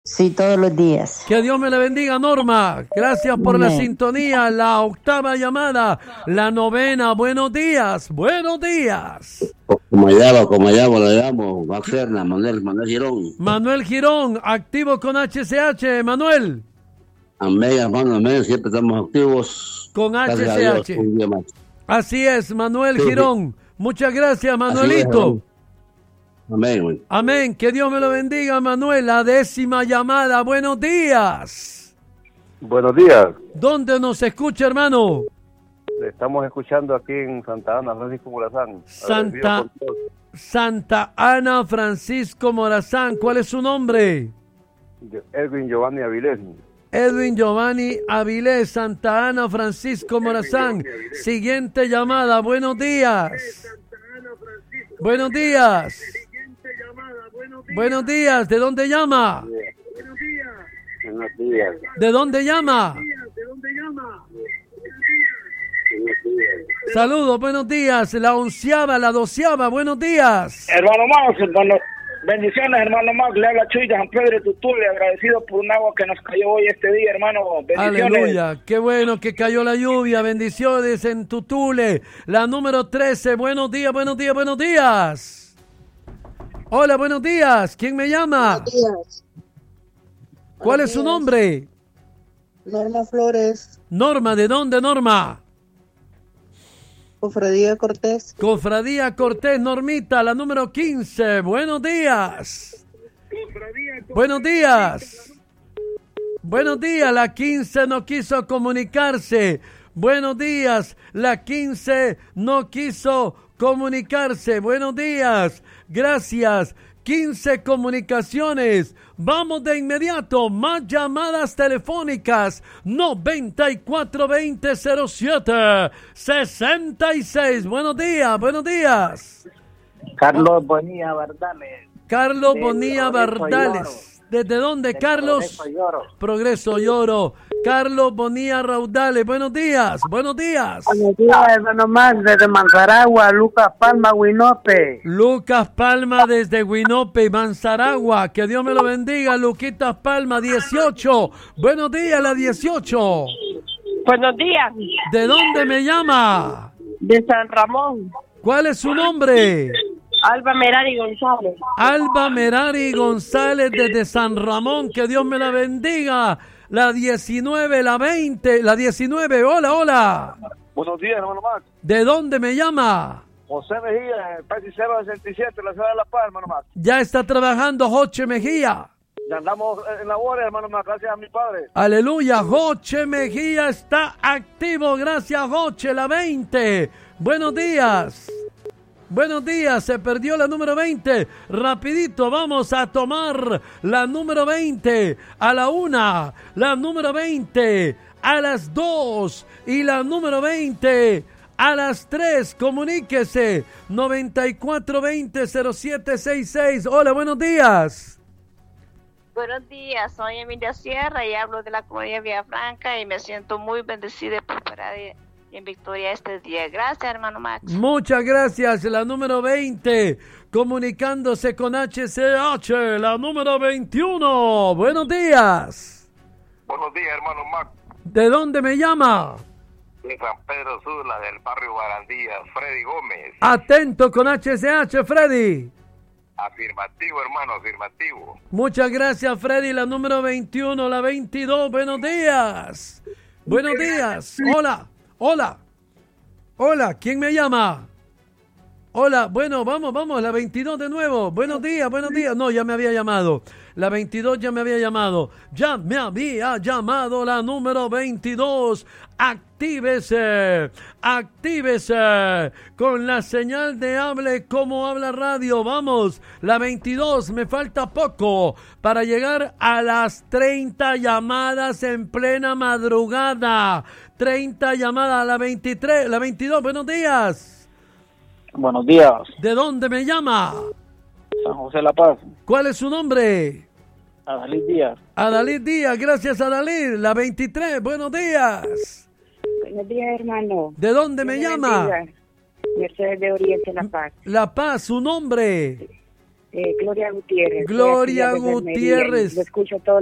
Sí, todos los días. Que Dios me la bendiga, Norma. Gracias por la sintonía. La octava llamada, la novena. Buenos días, buenos días. Como le llamo, Baxerna, Manuel Girón. Manuel Girón, activo con HCH, Manuel. Amén, hermano, amén, siempre estamos activos. Con HCH. Así es, Manuel Girón. Muchas gracias, Manuelito. Amén. Amén. Que Dios me lo bendiga, Manuel. La 10ª llamada. Buenos días. Buenos días. ¿Dónde nos escucha, hermano? Estamos escuchando aquí en Santa Ana, Francisco Morazán. Santa Ana, Francisco Morazán. ¿Cuál es su nombre? Edwin Giovanni Avilés. Edwin Giovanni Avilés, Santa Ana, Francisco Morazán. Siguiente llamada. Buenos días. Buenos días. Buenos días. ¿De dónde llama? Buenos días. ¿De dónde llama? Saludos, buenos días. La 11ª, la 12ª, buenos días. Hermano Max, bendiciones, hermano Max. Le habla Chuy de San Pedro de Tutule, agradecido por un agua que nos cayó hoy este día, hermano. Bendiciones. Aleluya, qué bueno que cayó la lluvia. Bendiciones en Tutule. La número 13, buenos días, buenos días, buenos días. Hola, buenos días. ¿Quién me llama? Buenos días. ¿Cuál es su nombre? Norma Flores. Norma, ¿de dónde, Norma? Cofradía Cortés. Cofradía Cortés, Normita, la número 15. Buenos días. Buenos días. Buenos días, la 15 no quiso comunicarse. Buenos días, la 15 no quiso comunicarse. Buenos días, gracias. 15 comunicaciones. Vamos de inmediato. Más llamadas telefónicas. 94-2007-66. Buenos días, buenos días. Carlos Bonilla Bardales. Carlos Bonilla Bardales. ¿Desde dónde, Carlos? Progreso Lloro. Carlos Bonilla Raudales. Buenos días, buenos días. Buenos días, hermano Max, desde Manzaragua, Lucas Palma, Huinope. Lucas Palma desde Huinope, Manzaragua. Que Dios me lo bendiga, Luquitas Palma, 18. Buenos días, la 18. Buenos días. ¿De dónde me llama? De San Ramón. ¿Cuál es su nombre? Alba Merari González. Alba Merari González desde San Ramón. Que Dios me la bendiga. La 19, la 20, la 19. Hola, hola. Buenos días, hermano Max. ¿De dónde me llama? José Mejía, el País 067, la ciudad de La Paz, hermano Max. Ya está trabajando Joche Mejía. Ya andamos en labores, hermano Max, gracias a mi padre. Aleluya, Joche Mejía está activo. Gracias, Joche, la 20. Buenos días. Buenos días, se perdió la número 20. Rapidito, vamos a tomar la número 20 a la 1, la número 20 a las 2 y la número 20 a las 3. Comuníquese, 94-20-0766. Hola, buenos días. Buenos días, soy Emilia Sierra y hablo de la comunidad Villafranca y me siento muy bendecida y preparada en victoria este día. Gracias, hermano Max. Muchas gracias. La número 20, comunicándose con HCH, la número 21. Buenos días. Buenos días, hermano Max. ¿De dónde me llama? De San Pedro Sula, del barrio Barandilla, Freddy Gómez. Atento con HCH, Freddy. Afirmativo, hermano, afirmativo. Muchas gracias, Freddy. La número 21, la 22. Buenos días. Buenos días. Hola. Hola, hola, ¿quién me llama? Hola, bueno, vamos, la 22 de nuevo. Buenos días, no, ya me había llamado. La 22 ya me había llamado. Ya me había llamado la número 22. Actívese, actívese con la señal de Hable como habla radio. Vamos, la 22, me falta poco para llegar a las 30 llamadas en plena madrugada. 30 llamadas, la 23, la 22, buenos días. Buenos días. ¿De dónde me llama? San José La Paz. ¿Cuál es su nombre? Adalid Díaz. Adalid Díaz, gracias Adalid. La 23, buenos días. Buenos días, hermano. ¿De dónde me llama? Mercedes de Oriente, La Paz. La Paz, su nombre. Gloria Gutiérrez. Gloria Soy aquí de Enfermería, Gutiérrez. y lo escucho todo